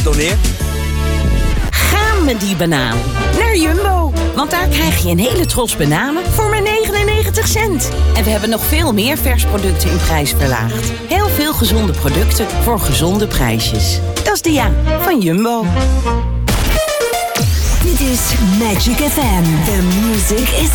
Toneer. Ga met die banaan naar Jumbo. Want daar krijg je een hele tros bananen voor maar 99 cent. En we hebben nog veel meer vers producten in prijs verlaagd. Heel veel gezonde producten voor gezonde prijsjes. Dat is de ja van Jumbo. Dit is Magic FM. The music is